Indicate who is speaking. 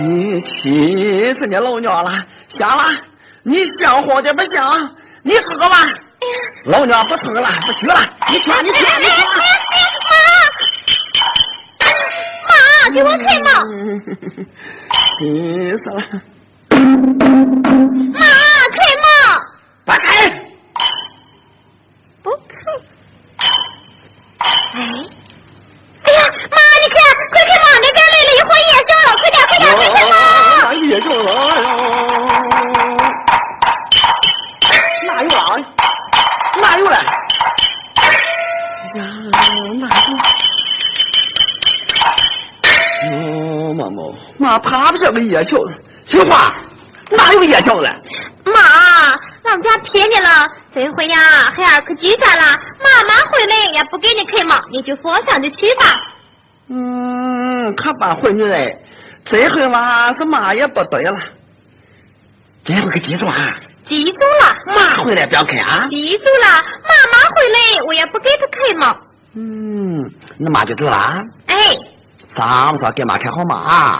Speaker 1: 你气死你老娘了！香了，你香火的不香？你出个吧，老娘不出了，不去了。你去，你去，你去！
Speaker 2: 妈，给我开门！
Speaker 1: 气死了！
Speaker 2: 妈，开门！
Speaker 1: 不开！
Speaker 2: 不开！哎呀，妈，你看，快开门！那边来了一伙夜宵了，快点，快点，快开门！
Speaker 1: 夜宵了！哪有了？哪有了？呀，哪有？妈怕不是个夜宵子。翠花，哪有夜宵子？
Speaker 2: 妈，俺家骗你了，这回呢孩儿可记下了，妈妈回来也不给你开门，你就佛上就去吧。
Speaker 1: 可办回女人，这回嘛是妈也不对了，这回可记住啊！
Speaker 2: 记住了，
Speaker 1: 妈回来不要开啊！
Speaker 2: 记住了，妈妈回来我也不给她开门。
Speaker 1: 那妈就走了。
Speaker 2: 哎，
Speaker 1: 啥不说给妈开好门啊？